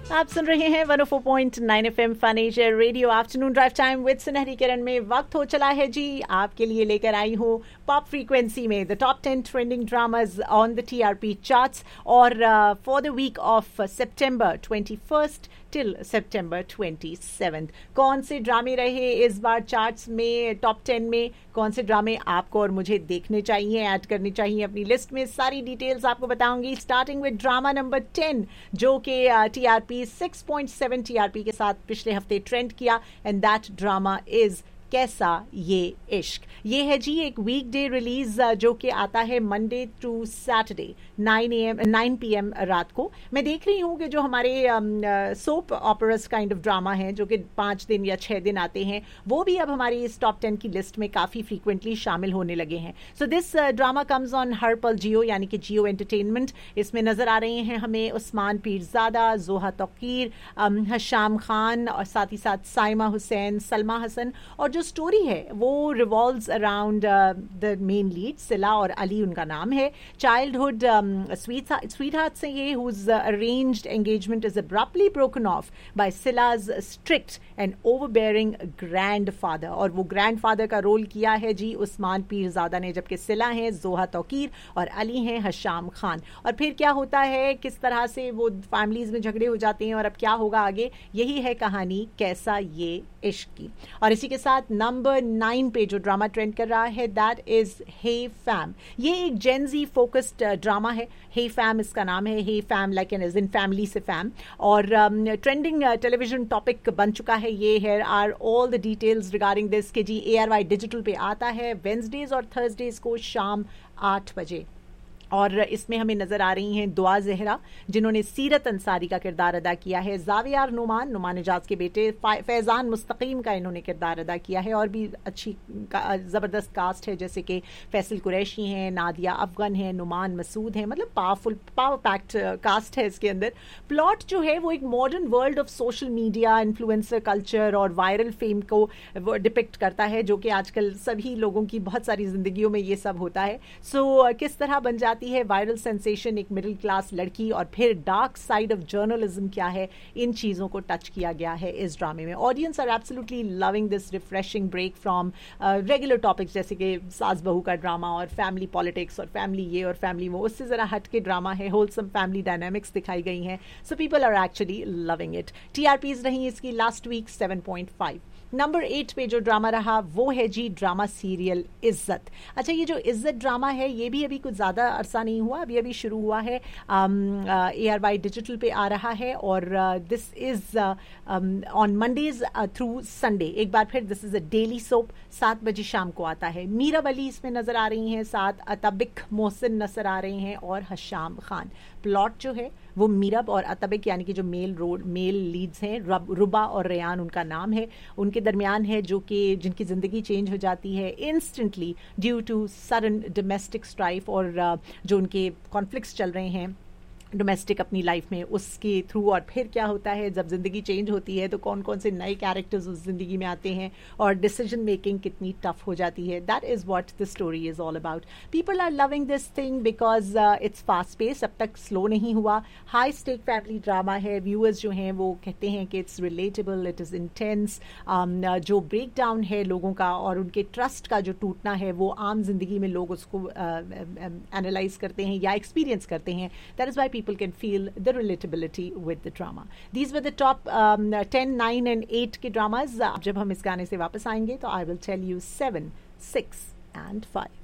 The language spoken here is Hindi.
आप सुन रहे हैं 104.9 FM fun Asia radio afternoon drive time with सुनहरी किरण में वक्त हो चला है जी आपके लिए लेकर आई हूँ पॉप फ्रीक्वेंसी में the top 10 trending dramas on the TRP charts और for the week of September 21st till September 27th कौन से ड्रामे रहे इस बार चार्ट्स में टॉप 10 में कौन से ड्रामे आपको और मुझे देखने चाहिए ऐड करने चाहिए अपनी लिस्ट में सारी डिटेल्स आपको बताऊंगी स्टार्टिंग विद ड्रामा नंबर 10 जो कि TRP 6.7 TRP के साथ पिछले हफ्ते ट्रेंड किया एंड दैट ड्रामा इज कैसा ये इश्क। ये है जी एक वीकडे रिलीज जो कि आता है मंडे टू सैटरडे 9 PM रात को। मैं देख रही हूँ कि जो हमारे सोप ऑपरस काइंड ऑफ ड्रामा हैं जो कि 5 दिन या 6 दिन आते हैं वो भी अब हमारी इस टॉप 10 की लिस्ट में काफ़ी फ्रीक्वेंटली शामिल होने लगे हैं। So this drama comes on her पल जियो यानी कि जियो एंटरटेनमेंट। इसमें नज़र आ रहे हैं हमें उस्मान पीरज़ादा, जोहा तौकीर, हशाम खान और साथ ही साथ साइमा हुसैन, सलमा हसन। और जो स्टोरी है वो revolves around the main lead सिला और अली उनका नाम है। चाइल्डहुड स्वीटहार्ट से ये whose arranged engagement is abruptly broken off by Sila's strict and overbearing grandfather। और वो ग्रैंडफादर का रोल किया है जी उस्मान पीरज़ादा ने, जबकि सिला हैं जोहा तौकीर और अली हैं हशाम खान। और फिर क्या होता है, किस तरह से वो फैमिलीज में झगड़े हो जाते हैं और अब क्या होगा आगे, यही है कहानी कैसा ये इश्क की। और इसी के साथ नंबर 9 पे जो ड्रामा ट्रेंड कर रहा है दैट इज हे फैम। ये एक जेनजी फोकस्ड ड्रामा है। हे फैम इसका नाम है, हे fam like an is in family से फैम। और ट्रेंडिंग टेलीविजन टॉपिक बन चुका है। ये है are all the details regarding this के जी ARY डिजिटल पे आता है वेंसडेज और थर्सडेज को शाम 8 बजे। और इसमें हमें नजर आ रही हैं दुआ जहरा जिन्होंने सीरत अंसारी का किरदार अदा किया है, जावियार नुमान एजाज के बेटे, फैजान मुस्तकीम का इन्होंने किरदार अदा किया है। और भी अच्छी ज़बरदस्त कास्ट है जैसे कि फैसल कुरैशी हैं, नादिया अफगन हैं, नुमान मसूद हैं। मतलब पावर पैक्ड कास्ट है इसके अंदर। प्लॉट जो है वो एक modern world of social media, influencer culture और वायरल फेम को डिपिक्ट करता है जो कि आजकल सभी लोगों की बहुत सारी जिंदगियों में ये सब होता है। सो किस तरह बन जाती है वायरल सेंसेशन एक मिडिल क्लास लड़की, और फिर डार्क साइड ऑफ जर्नलिज्म क्या है, इन चीज़ों को टच किया गया है इस ड्रामे में। Audience are absolutely loving this refreshing break from regular topics जैसे कि सास बहू का ड्रामा और फैमिली पॉलिटिक्स और फैमिली ये और फैमिली वो। उससे ज़रा हट के ड्रामा है, होलसम फैमिली डायनामिक्स दिखाई गई हैं। So people are actually loving it. TRPs रही इसकी लास्ट वीक 7.5। नंबर 8 पे जो ड्रामा रहा वो है जी ड्रामा सीरियल इज्जत। अच्छा, ये जो इज्जत ड्रामा है ये भी अभी कुछ ज़्यादा अरसा नहीं हुआ, अभी शुरू हुआ है। ARY डिजिटल पे आ रहा है और this is on Mondays through Sunday. एक बार फिर this is a daily soap, 7 बजे शाम को आता है। मीरा वली इसमें नज़र आ रही हैं, साथ अतबिक मोहसिन नज़र आ रहे हैं और हशाम खान। प्लॉट जो है वो मीरब और अतबिक यानी कि जो मेल लीड्स हैं, रुबा और रेयान उनका नाम है, उनके दरमियान है जो कि जिनकी ज़िंदगी चेंज हो जाती है instantly due to sudden domestic strife और जो उनके कॉन्फ्लिक्ट्स चल रहे हैं डोमेस्टिक अपनी लाइफ में उसके थ्रू। और फिर क्या होता है जब ज़िंदगी चेंज होती है तो कौन कौन से नए कैरेक्टर्स उस ज़िंदगी में आते हैं और डिसीजन मेकिंग कितनी टफ हो जाती है। That is what the story is all about. People are loving this thing because it's fast pace, अब तक स्लो नहीं हुआ। हाई स्टेक फैमिली ड्रामा है। व्यूअर्स जो हैं वो कहते हैं कि it's relatable, it is intense. जो ब्रेक डाउन है लोगों का और उनके ट्रस्ट का जो टूटना है वो आम जिंदगी में लोग उसको एनालाइज करते हैं या एक्सपीरियंस करते हैं। That is why people can feel the relatability with the drama. These were the top 10, 9 and 8 के dramas. जब हम इस गाने से वापस आएंगे तो I will tell you 7, 6 and 5.